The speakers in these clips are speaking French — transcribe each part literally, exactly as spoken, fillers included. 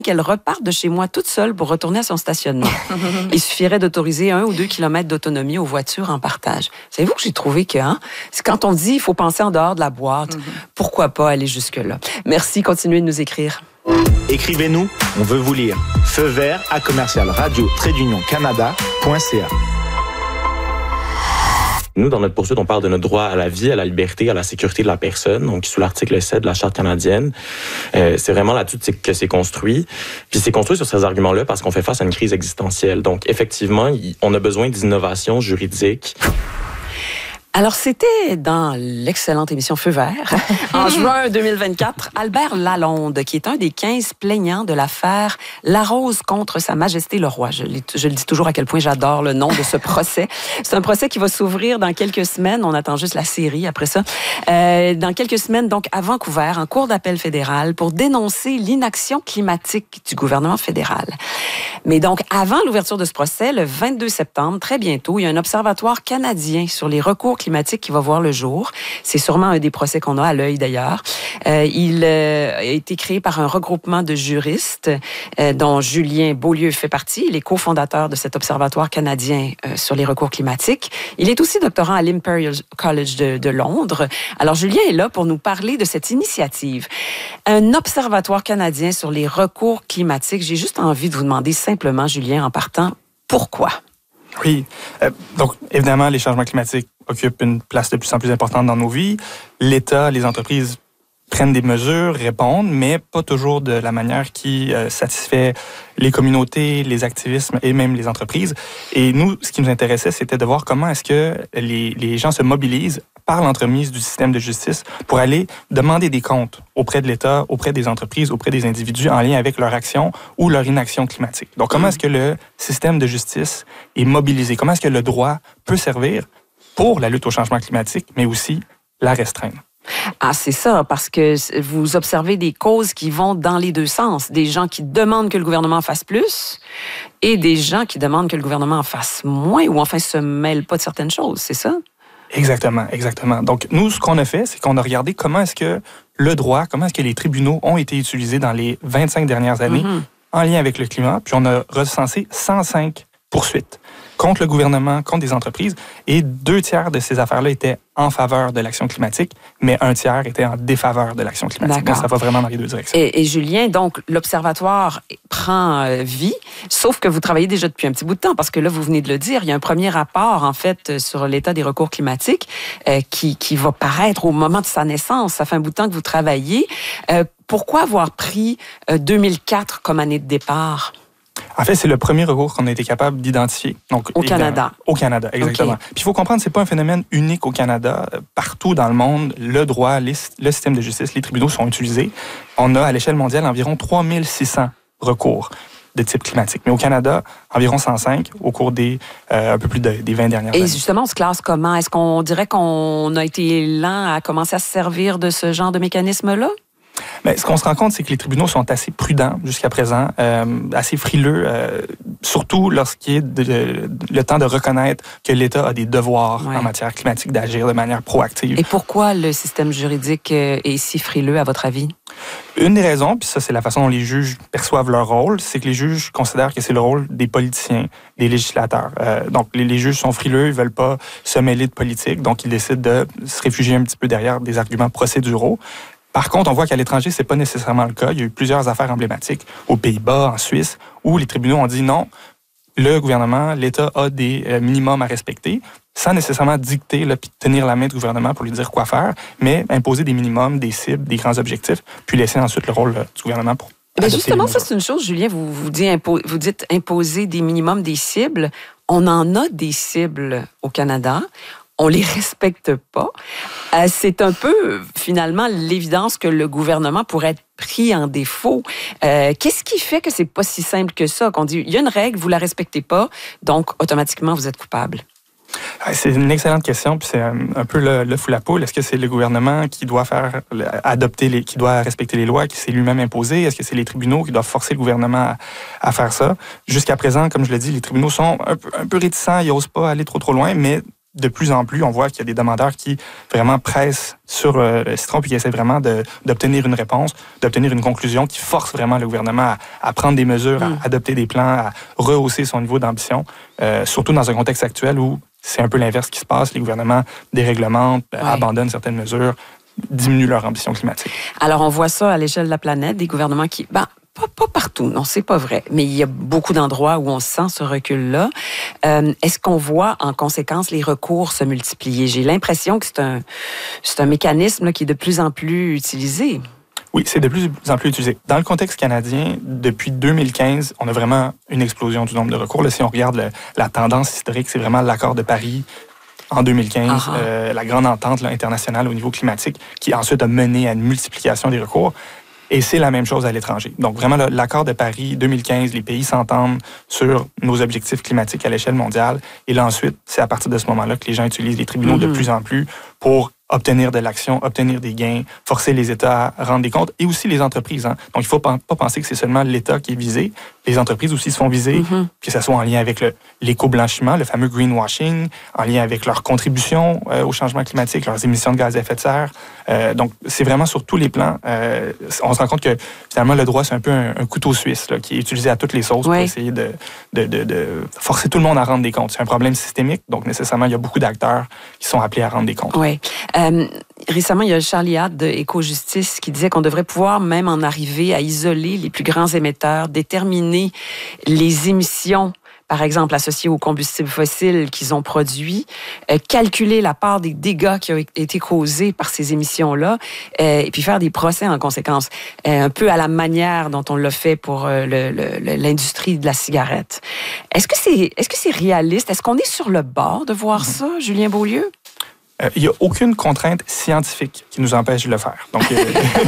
qu'elle reparte de chez moi toute seule pour retourner à son stationnement. Il suffirait d'autoriser un ou deux kilomètres d'autonomie aux voitures en partage. Savez-vous que j'ai trouvé que, hein, c'est quand on dit il faut penser en dehors de la boîte, mm-hmm. pourquoi pas aller jusque-là? Merci, continuez de nous écrire. Écrivez-nous, on veut vous lire. Feu vert à commercial radio trait d'union canada point c a. Nous, dans notre poursuite, on parle de notre droit à la vie, à la liberté, à la sécurité de la personne, donc sous l'article sept de la Charte canadienne. Euh, c'est vraiment là-dessus que c'est construit. Puis c'est construit sur ces arguments-là parce qu'on fait face à une crise existentielle. Donc, effectivement, on a besoin d'innovation juridique. Alors, c'était dans l'excellente émission Feu vert, en juin deux mille vingt-quatre, Albert Lalonde, qui est un des quinze plaignants de l'affaire Larose contre Sa Majesté le Roi. Je, je le dis toujours à quel point j'adore le nom de ce procès. C'est un procès qui va s'ouvrir dans quelques semaines. On attend juste la série après ça. Euh, dans quelques semaines, donc, à Vancouver, en cour d'appel fédéral, pour dénoncer l'inaction climatique du gouvernement fédéral. Mais donc, avant l'ouverture de ce procès, le vingt-deux septembre, très bientôt, il y a un observatoire canadien sur les recours climatique qui va voir le jour. C'est sûrement un des procès qu'on a à l'œil d'ailleurs. Euh, il euh, a été créé par un regroupement de juristes euh, dont Julien Beaulieu fait partie. Il est cofondateur de cet observatoire canadien euh, sur les recours climatiques. Il est aussi doctorant à l'Imperial College de, de Londres. Alors Julien est là pour nous parler de cette initiative. Un observatoire canadien sur les recours climatiques. J'ai juste envie de vous demander simplement, Julien, en partant, pourquoi? Oui. Euh, donc, évidemment, les changements climatiques occupent une place de plus en plus importante dans nos vies. L'État, les entreprises prennent des mesures, répondent, mais pas toujours de la manière qui euh, satisfait les communautés, les activismes et même les entreprises. Et nous, ce qui nous intéressait, c'était de voir comment est-ce que les, les gens se mobilisent par l'entremise du système de justice pour aller demander des comptes auprès de l'État, auprès des entreprises, auprès des individus en lien avec leur action ou leur inaction climatique. Donc, comment est-ce que le système de justice est mobilisé? Comment est-ce que le droit peut servir pour la lutte au changement climatique, mais aussi la restreindre? Ah, c'est ça, parce que vous observez des causes qui vont dans les deux sens. Des gens qui demandent que le gouvernement fasse plus et des gens qui demandent que le gouvernement en fasse moins ou enfin se mêle pas de certaines choses, c'est ça? Exactement, exactement. Donc, nous, ce qu'on a fait, c'est qu'on a regardé comment est-ce que le droit, comment est-ce que les tribunaux ont été utilisés dans les vingt-cinq dernières années mm-hmm. en lien avec le climat, puis on a recensé cent cinq poursuites contre le gouvernement, contre des entreprises, et deux tiers de ces affaires-là étaient en faveur de l'action climatique, mais un tiers était en défaveur de l'action climatique. Donc, ça va vraiment dans les deux directions. Et, et Julien, donc, l'Observatoire prend euh, vie, sauf que vous travaillez déjà depuis un petit bout de temps, parce que là, vous venez de le dire, il y a un premier rapport, en fait, sur l'état des recours climatiques euh, qui, qui va paraître au moment de sa naissance. Ça fait un bout de temps que vous travaillez. Euh, pourquoi avoir pris euh, deux mille quatre comme année de départ? En fait, c'est le premier recours qu'on a été capable d'identifier. Donc, au Canada. Au Canada, exactement. Okay. Puis il faut comprendre, c'est pas un phénomène unique au Canada. Partout dans le monde, le droit, les, le système de justice, les tribunaux sont utilisés. On a à l'échelle mondiale environ trois mille six cents recours de type climatique. Mais au Canada, environ cent cinq au cours des euh, un peu plus de, des vingt dernières Et années. Et justement, on se classe comment? Est-ce qu'on dirait qu'on a été lent à commencer à se servir de ce genre de mécanisme-là? Mais ce qu'on se rend compte, c'est que les tribunaux sont assez prudents jusqu'à présent, euh, assez frileux, euh, surtout lorsqu'il est de, de, le temps de reconnaître que l'État a des devoirs ouais. en matière climatique d'agir de manière proactive. Et pourquoi le système juridique est si frileux, à votre avis? Une des raisons, puis ça c'est la façon dont les juges perçoivent leur rôle, c'est que les juges considèrent que c'est le rôle des politiciens, des législateurs. Euh, donc les, les juges sont frileux, ils veulent pas se mêler de politique, donc ils décident de se réfugier un petit peu derrière des arguments procéduraux. Par contre, on voit qu'à l'étranger, c'est pas nécessairement le cas. Il y a eu plusieurs affaires emblématiques aux Pays-Bas, en Suisse, où les tribunaux ont dit non, le gouvernement, l'État a des euh, minimums à respecter, sans nécessairement dicter, là, puis tenir la main du gouvernement pour lui dire quoi faire, mais imposer des minimums, des cibles, des grands objectifs, puis laisser ensuite le rôle là, du gouvernement pour Mais justement, ça, c'est une chose, Julien, vous, vous, dites impo- vous dites imposer des minimums, des cibles. On en a des cibles au Canada. On les respecte pas. Euh, c'est un peu, finalement, l'évidence que le gouvernement pourrait être pris en défaut. Euh, qu'est-ce qui fait que c'est pas si simple que ça? Qu'on dit, il y a une règle, vous la respectez pas, donc automatiquement, vous êtes coupable. C'est une excellente question, puis c'est un peu le, le fou la poule. Est-ce que c'est le gouvernement qui doit faire adopter les, qui doit respecter les lois, qui s'est lui-même imposé? Est-ce que c'est les tribunaux qui doivent forcer le gouvernement à, à faire ça? Jusqu'à présent, comme je l'ai dit, les tribunaux sont un peu, un peu réticents, ils n'osent pas aller trop trop loin, mais de plus en plus, on voit qu'il y a des demandeurs qui vraiment pressent sur euh, le citron puis qui essaient vraiment de, d'obtenir une réponse, d'obtenir une conclusion qui force vraiment le gouvernement à, à prendre des mesures, mm. à adopter des plans, à rehausser son niveau d'ambition, euh, surtout dans un contexte actuel où c'est un peu l'inverse qui se passe. Les gouvernements déréglementent, ouais. abandonnent certaines mesures, diminuent leur ambition climatique. Alors, on voit ça à l'échelle de la planète, des gouvernements qui... Ben, Pas, pas partout, non, c'est pas vrai. Mais il y a beaucoup d'endroits où on sent ce recul-là. Euh, est-ce qu'on voit, en conséquence, les recours se multiplier? J'ai l'impression que c'est un, c'est un mécanisme là, qui est de plus en plus utilisé. Oui, c'est de plus en plus utilisé. Dans le contexte canadien, depuis deux mille quinze, on a vraiment une explosion du nombre de recours. Là, si on regarde le, la tendance historique, c'est vraiment l'accord de Paris en deux mille quinze, uh-huh. euh, la grande entente là, internationale au niveau climatique, qui ensuite a mené à une multiplication des recours. Et c'est la même chose à l'étranger. Donc, vraiment, l'accord de Paris, deux mille quinze, les pays s'entendent sur nos objectifs climatiques à l'échelle mondiale. Et là, ensuite, c'est à partir de ce moment-là que les gens utilisent les tribunaux mm-hmm. de plus en plus pour obtenir de l'action, obtenir des gains, forcer les États à rendre des comptes et aussi les entreprises. Hein. Donc, il ne faut pas, pas penser que c'est seulement l'État qui est visé. Les entreprises aussi se font viser, mm-hmm. que ce soit en lien avec le, l'éco-blanchiment, le fameux greenwashing, en lien avec leur contribution euh, au changement climatique, leurs émissions de gaz à effet de serre. Euh, donc, c'est vraiment sur tous les plans. Euh, on se rend compte que, finalement, le droit, c'est un peu un, un couteau suisse là, qui est utilisé à toutes les sauces oui. pour essayer de, de, de, de forcer tout le monde à rendre des comptes. C'est un problème systémique, donc nécessairement, il y a beaucoup d'acteurs qui sont appelés à rendre des comptes. Oui. Euh, récemment, il y a Charlie Hatt de Éco-Justice qui disait qu'on devrait pouvoir même en arriver à isoler les plus grands émetteurs, déterminer les émissions, par exemple, associées aux combustibles fossiles qu'ils ont produits, euh, calculer la part des dégâts qui ont été causés par ces émissions-là, euh, et puis faire des procès en conséquence, euh, un peu à la manière dont on l'a fait pour euh, le, le, l'industrie de la cigarette. Est-ce que c'est, est-ce que c'est réaliste? Est-ce qu'on est sur le bord de voir ça, Julien Beaulieu? Il euh, n'y a aucune contrainte scientifique qui nous empêche de le faire. Donc, euh,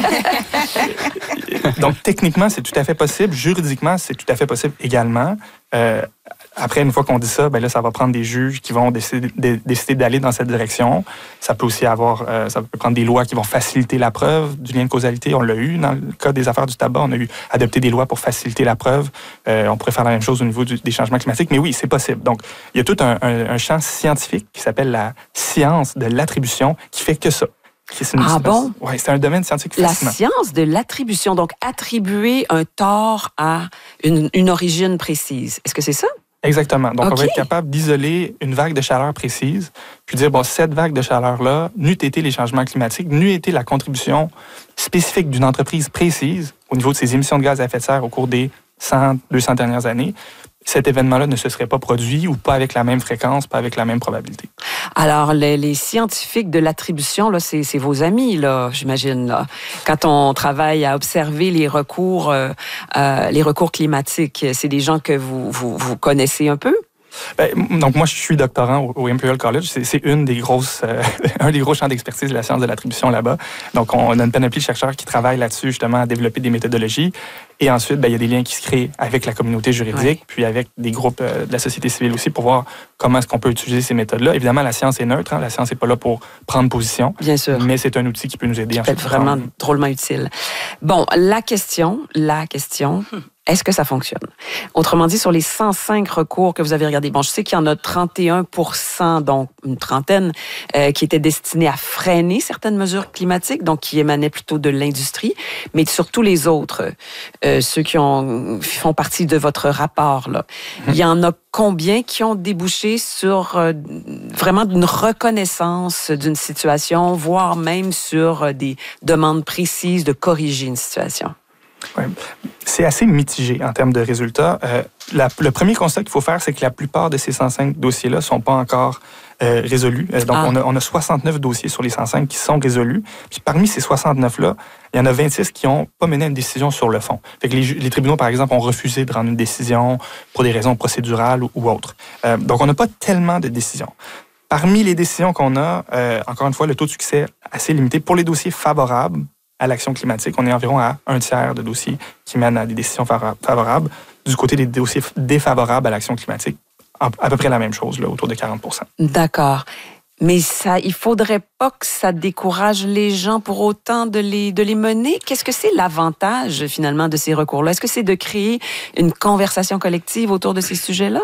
donc techniquement, c'est tout à fait possible. Juridiquement, c'est tout à fait possible également. Euh, après, une fois qu'on dit ça, ben là, ça va prendre des juges qui vont décider, de, décider d'aller dans cette direction. Ça peut aussi avoir, euh, ça peut prendre des lois qui vont faciliter la preuve du lien de causalité. On l'a eu dans le cas des affaires du tabac. On a eu adopté des lois pour faciliter la preuve. Euh, on pourrait faire la même chose au niveau du, des changements climatiques. Mais oui, c'est possible. Donc, il y a tout un, un, un champ scientifique qui s'appelle la science de l'attribution qui fait que ça. C'est une, ah bon? Oui, c'est un domaine scientifique fascinant. La science de l'attribution, donc attribuer un tort à une, une origine précise. Est-ce que c'est ça? Exactement. Donc, okay. on va être capable d'isoler une vague de chaleur précise, puis dire, bon, cette vague de chaleur-là, n'eût été les changements climatiques, n'eût été la contribution spécifique d'une entreprise précise au niveau de ses émissions de gaz à effet de serre au cours des cent, deux cents dernières années, cet événement-là ne se serait pas produit ou pas avec la même fréquence, pas avec la même probabilité. Alors, les, les scientifiques de l'attribution, là, c'est, c'est vos amis, là, j'imagine, là. Quand on travaille à observer les recours, euh, euh, les recours climatiques, c'est des gens que vous, vous, vous connaissez un peu? Ben, donc moi, je suis doctorant au, au Imperial College. C'est, c'est une des grosses, euh, un des gros champs d'expertise de la science de l'attribution là-bas. Donc, on a une panoplie de chercheurs qui travaillent là-dessus, justement, à développer des méthodologies. Et ensuite, ben, il y a des liens qui se créent avec la communauté juridique, ouais. puis avec des groupes euh, de la société civile aussi pour voir comment est-ce qu'on peut utiliser ces méthodes-là. Évidemment, la science est neutre. Hein, la science n'est pas là pour prendre position. Bien sûr. Mais c'est un outil qui peut nous aider. C'est vraiment drôlement utile. Bon, la question, la question... Est-ce que ça fonctionne? Autrement dit, sur les cent cinq recours que vous avez regardés, bon, je sais qu'il y en a trente et un pour cent, donc une trentaine, euh, qui étaient destinés à freiner certaines mesures climatiques, donc qui émanaient plutôt de l'industrie, mais sur tous les autres, euh, ceux qui ont, font partie de votre rapport, là, mmh. il y en a combien qui ont débouché sur euh, vraiment une reconnaissance d'une situation, voire même sur euh, des demandes précises de corriger une situation? Oui. C'est assez mitigé en termes de résultats. Euh, la, le premier constat qu'il faut faire, c'est que la plupart de ces cent cinq dossiers-là ne sont pas encore euh, résolus. Euh, donc, ah. on, a, on a soixante-neuf dossiers sur les cent cinq qui sont résolus. Puis parmi ces soixante-neuf-là, il y en a vingt-six qui n'ont pas mené à une décision sur le fond. Fait que les, les tribunaux, par exemple, ont refusé de rendre une décision pour des raisons procédurales ou, ou autres. Euh, donc, on n'a pas tellement de décisions. Parmi les décisions qu'on a, euh, encore une fois, le taux de succès est assez limité. Pour les dossiers favorables à l'action climatique, on est environ à un tiers de dossiers qui mènent à des décisions favorables. Du côté des dossiers défavorables à l'action climatique, à peu près la même chose, là, autour de quarante pour cent. D'accord. Mais ça, il faudrait pas que ça décourage les gens pour autant de les, de les mener. Qu'est-ce que c'est l'avantage, finalement, de ces recours-là? Est-ce que c'est de créer une conversation collective autour de ces sujets-là?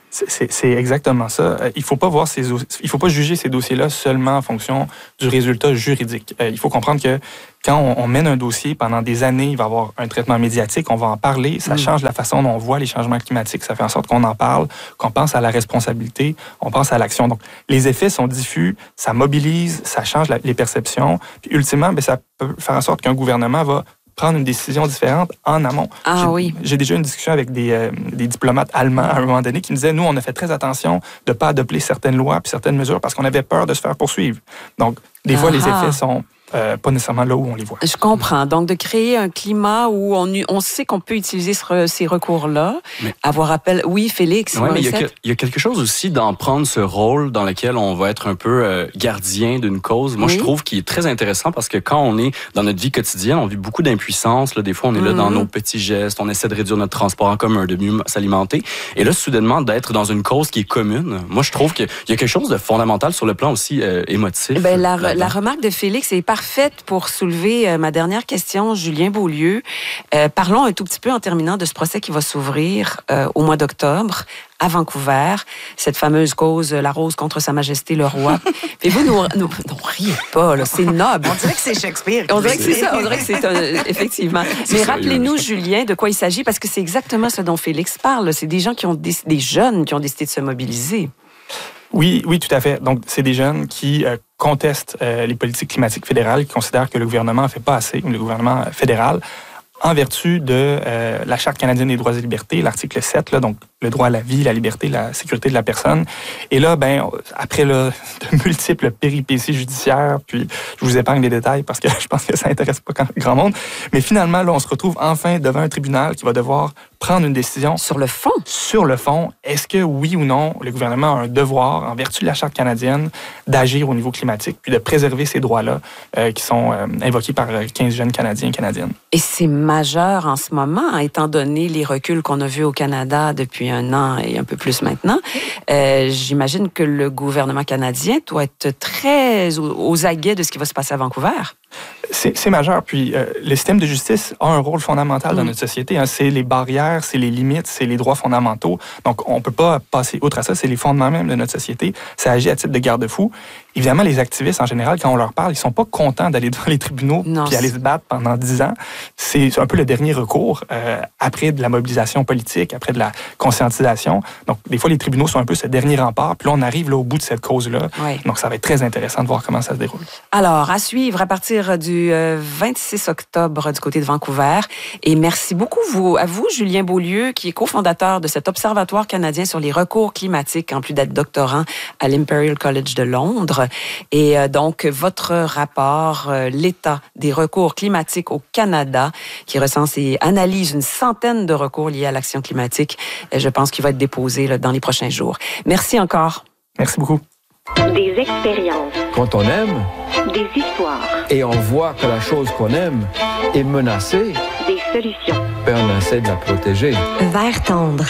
C'est, c'est exactement ça. Il faut pas voir ces, il faut pas juger ces dossiers-là seulement en fonction du résultat juridique. Il faut comprendre que quand on, on mène un dossier pendant des années, il va y avoir un traitement médiatique, on va en parler, ça mmh. change la façon dont on voit les changements climatiques, ça fait en sorte qu'on en parle, qu'on pense à la responsabilité, on pense à l'action. Donc, les effets sont diffus, ça mobilise, ça change la, les perceptions, puis ultimement, bien, ça peut faire en sorte qu'un gouvernement va prendre une décision différente en amont. Ah j'ai, oui. J'ai déjà eu une discussion avec des, euh, des diplomates allemands à un moment donné qui me disaient, nous, on a fait très attention de ne pas adopter certaines lois puis certaines mesures parce qu'on avait peur de se faire poursuivre. Donc, des fois, Ah. les effets sont euh, pas nécessairement là où on les voit. Je comprends. Donc, de créer un climat où on, on sait qu'on peut utiliser ce, ces recours-là, mais, avoir appel... Oui, Félix. Oui, mais il y, a, il y a quelque chose aussi d'en prendre ce rôle dans lequel on va être un peu euh, gardien d'une cause. Moi, oui. je trouve qu'il est très intéressant parce que quand on est dans notre vie quotidienne, on vit beaucoup d'impuissance. Là, des fois, on est là mm-hmm. dans nos petits gestes, on essaie de réduire notre transport en commun, de mieux s'alimenter. Et là, soudainement, d'être dans une cause qui est commune, moi, je trouve qu'il y a quelque chose de fondamental sur le plan aussi euh, émotif. Ben, la, la remarque de Félix est parfaite pour soulever euh, ma dernière question, Julien Beaulieu. Euh, parlons un tout petit peu en terminant de ce procès qui va s'ouvrir euh, au mois d'octobre à Vancouver, cette fameuse cause La Rose contre Sa Majesté le Roi. Et vous, nous, nous, nous riez pas, là, c'est noble. On dirait que c'est Shakespeare. On dirait que c'est ça, on dirait que c'est un, effectivement. C'est Mais rappelez-nous, Julien, de quoi il s'agit, parce que c'est exactement ce dont Félix parle. C'est des gens qui ont décidé, des jeunes qui ont décidé de se mobiliser. Oui, oui, tout à fait. Donc, c'est des jeunes qui euh, contestent euh, les politiques climatiques fédérales, qui considèrent que le gouvernement ne fait pas assez, ou le gouvernement fédéral, en vertu de euh, la Charte canadienne des droits et libertés, l'article sept, là, donc le droit à la vie, la liberté, la sécurité de la personne. Et là, ben, après là, de multiples péripéties judiciaires, puis je vous épargne les détails parce que je pense que ça n'intéresse pas grand monde, mais finalement, là, on se retrouve enfin devant un tribunal qui va devoir prendre une décision. Sur le fond? Sur le fond. Est-ce que, oui ou non, le gouvernement a un devoir, en vertu de la Charte canadienne, d'agir au niveau climatique, puis de préserver ces droits-là euh, qui sont euh, invoqués par quinze jeunes Canadiens et Canadiennes? Et c'est majeur en ce moment, étant donné les reculs qu'on a vus au Canada depuis un an et un peu plus maintenant. Euh, j'imagine que le gouvernement canadien doit être très aux, aux aguets de ce qui va se passer à Vancouver. C'est, c'est majeur. Puis, euh, le système de justice a un rôle fondamental mmh. dans notre société. Hein. C'est les barrières, c'est les limites, c'est les droits fondamentaux. Donc, on ne peut pas passer outre à ça. C'est les fondements même de notre société. Ça agit à titre de garde-fou. Évidemment, les activistes, en général, quand on leur parle, ils ne sont pas contents d'aller devant les tribunaux puis aller se battre pendant dix ans. C'est un peu le dernier recours euh, après de la mobilisation politique, après de la conscientisation. Donc, des fois, les tribunaux sont un peu ce dernier rempart. Puis là, on arrive là, au bout de cette cause-là. Oui. Donc, ça va être très intéressant de voir comment ça se déroule. Alors, à suivre à partir du vingt-six octobre du côté de Vancouver. Et merci beaucoup vous, à vous, Julien Beaulieu, qui est cofondateur de cet Observatoire canadien sur les recours climatiques, en plus d'être doctorant à l'Imperial College de Londres. Et euh, donc, votre rapport, euh, l'état des recours climatiques au Canada, qui recense et analyse une centaine de recours liés à l'action climatique, et je pense qu'il va être déposé là, dans les prochains jours. Merci encore. Merci beaucoup. Des expériences. Quand on aime. Des histoires. Et on voit que la chose qu'on aime est menacée. Des solutions. Ben on essaie de la protéger. Vert tendre.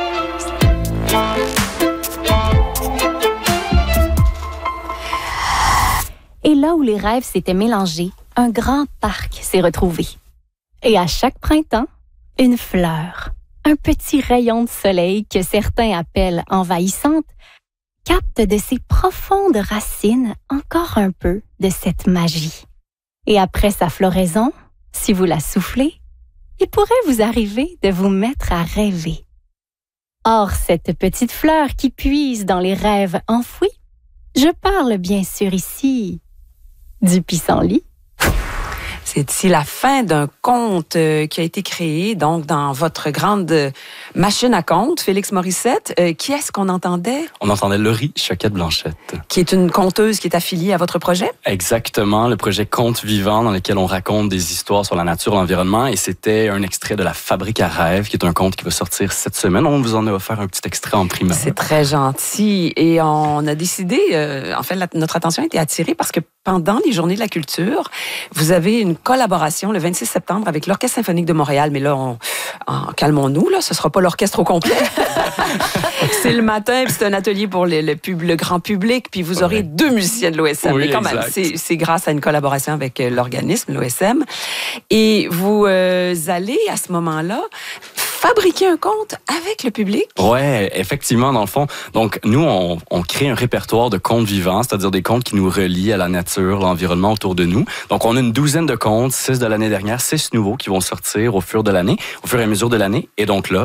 Et là où les rêves s'étaient mélangés, un grand parc s'est retrouvé. Et à chaque printemps, une fleur, un petit rayon de soleil que certains appellent envahissante, capte de ses profondes racines encore un peu de cette magie. Et après sa floraison, si vous la soufflez, il pourrait vous arriver de vous mettre à rêver. Or, cette petite fleur qui puise dans les rêves enfouis, je parle bien sûr ici du pissenlit. C'est ici la fin d'un conte euh, qui a été créé donc dans votre grande machine à contes, Félix Morissette. Euh, qui est-ce qu'on entendait? On entendait Laurie Choquette-Blanchette. Qui est une conteuse qui est affiliée à votre projet? Exactement, le projet Contes vivants dans lequel on raconte des histoires sur la nature et l'environnement. Et c'était un extrait de La Fabrique à rêves, qui est un conte qui va sortir cette semaine. On vous en a offert un petit extrait en primeur. C'est très gentil. Et on a décidé, euh, en fait, la, notre attention a été attirée parce que pendant les Journées de la culture, vous avez une collaboration le vingt-six septembre avec l'Orchestre symphonique de Montréal. Mais là, on, on, calmons-nous, là, ce ne sera pas l'orchestre au complet. C'est le matin, puis c'est un atelier pour le, le, pub, le grand public, puis vous aurez ouais. deux musiciens de l'O S M. Oui, mais quand même, c'est, c'est grâce à une collaboration avec l'organisme, l'O S M. Et vous euh, allez, à ce moment-là, fabriquer un conte avec le public? Ouais, effectivement, dans le fond. Donc, nous, on, on crée un répertoire de contes vivants, c'est-à-dire des contes qui nous relient à la nature, l'environnement autour de nous. Donc, on a une douzaine de contes, six de l'année dernière, six nouveaux qui vont sortir au fur de l'année, au fur et à mesure de l'année. Et donc là,